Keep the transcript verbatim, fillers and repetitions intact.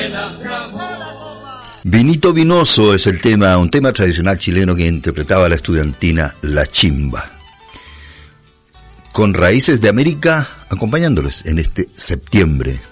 Vinito Vinoso es el tema, un tema tradicional chileno que interpretaba la estudiantina La Chimba. Con raíces de América, acompañándoles en este septiembre.